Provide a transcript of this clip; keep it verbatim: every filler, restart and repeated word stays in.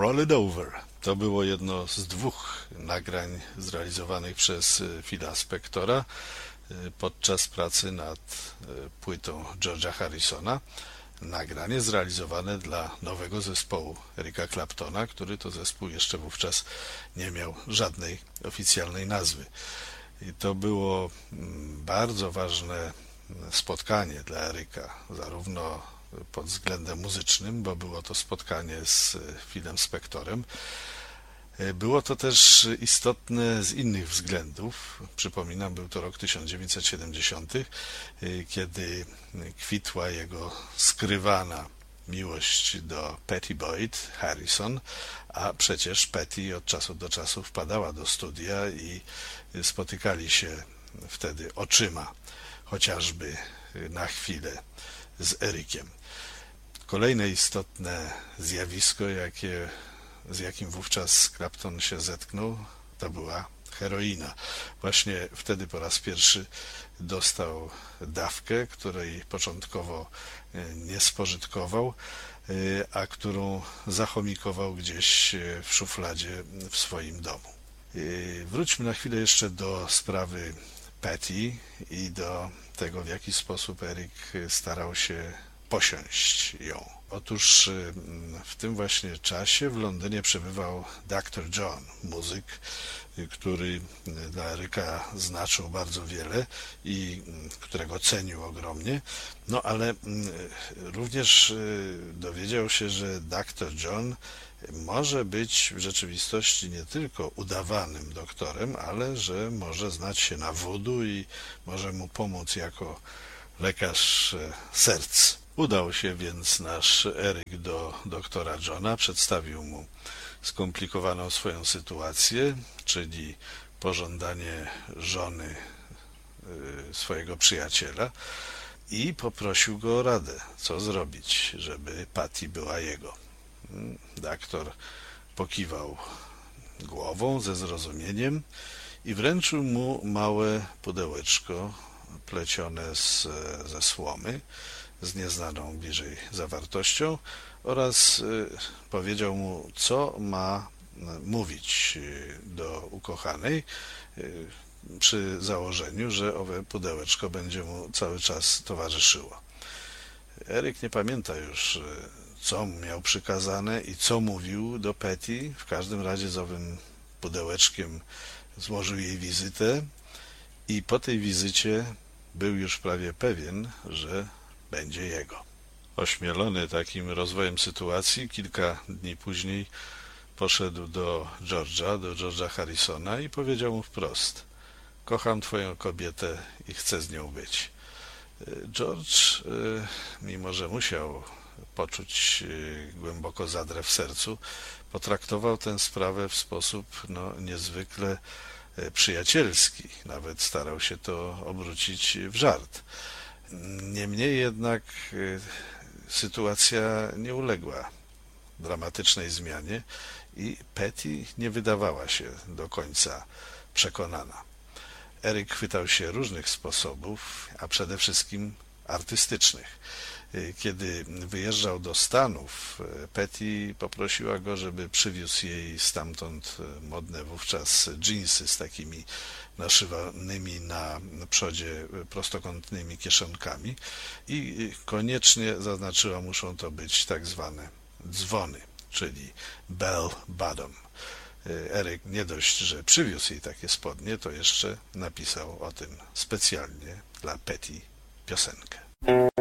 Roll It Over. To było jedno z dwóch nagrań zrealizowanych przez Phila Spectora podczas pracy nad płytą George'a Harrisona. Nagranie zrealizowane dla nowego zespołu Erica Claptona, który to zespół jeszcze wówczas nie miał żadnej oficjalnej nazwy. I to było bardzo ważne spotkanie dla Erica, zarówno pod względem muzycznym, bo było to spotkanie z Philem Spectorem. Było to też istotne z innych względów. Przypominam, był to rok tysiąc dziewięćset siedemdziesiąty, kiedy kwitła jego skrywana miłość do Pattie Boyd Harrison, a przecież Pattie od czasu do czasu wpadała do studia i spotykali się wtedy oczyma, chociażby na chwilę z Ericiem. Kolejne istotne zjawisko, jakie, z jakim wówczas Clapton się zetknął, to była heroina. Właśnie wtedy po raz pierwszy dostał dawkę, której początkowo nie spożytkował, a którą zachomikował gdzieś w szufladzie w swoim domu. Wróćmy na chwilę jeszcze do sprawy Pattie i do tego, w jaki sposób Eric starał się posiąść ją. Otóż w tym właśnie czasie w Londynie przebywał doktor John, muzyk, który dla Erica znaczył bardzo wiele i którego cenił ogromnie, no ale również dowiedział się, że doktor John może być w rzeczywistości nie tylko udawanym doktorem, ale że może znać się na voodoo i może mu pomóc jako lekarz serc. Udał się więc nasz Eric do doktora Johna, przedstawił mu skomplikowaną swoją sytuację, czyli pożądanie żony swojego przyjaciela i poprosił go o radę, co zrobić, żeby Pattie była jego. Doktor pokiwał głową ze zrozumieniem i wręczył mu małe pudełeczko plecione z, ze słomy, z nieznaną bliżej zawartością oraz powiedział mu, co ma mówić do ukochanej przy założeniu, że owe pudełeczko będzie mu cały czas towarzyszyło. Eric nie pamięta już, co miał przykazane i co mówił do Pattie. W każdym razie z owym pudełeczkiem złożył jej wizytę i po tej wizycie był już prawie pewien, że będzie jego. Ośmielony takim rozwojem sytuacji, kilka dni później poszedł do George'a, do George'a Harrisona i powiedział mu wprost: kocham twoją kobietę i chcę z nią być. George, mimo że musiał poczuć głęboko zadrę w sercu, potraktował tę sprawę w sposób no, niezwykle przyjacielski. Nawet starał się to obrócić w żart. Niemniej jednak sytuacja nie uległa dramatycznej zmianie i Pattie nie wydawała się do końca przekonana. Eric chwytał się różnych sposobów, a przede wszystkim artystycznych. Kiedy wyjeżdżał do Stanów, Pattie poprosiła go, żeby przywiózł jej stamtąd modne wówczas dżinsy z takimi naszywanymi na przodzie prostokątnymi kieszonkami i koniecznie zaznaczyła, muszą to być tak zwane dzwony, czyli bell bottom. Eric nie dość, że przywiózł jej takie spodnie, to jeszcze napisał o tym specjalnie dla Pattie piosenkę.